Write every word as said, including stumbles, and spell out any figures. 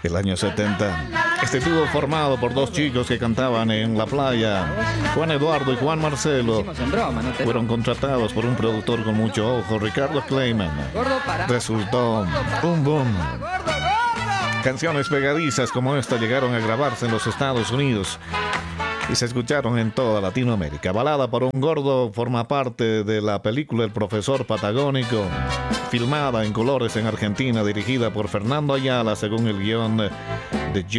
El año setenta. Este dúo formado por dos chicos que cantaban en la playa, Juan Eduardo y Juan Marcelo, fueron contratados por un productor con mucho ojo, Ricardo Kleiman. Resultó un boom. Canciones pegadizas como esta llegaron a grabarse en los Estados Unidos y se escucharon en toda Latinoamérica. Balada por un gordo forma parte de la película El Profesor Patagónico, filmada en colores en Argentina, dirigida por Fernando Ayala según el guión de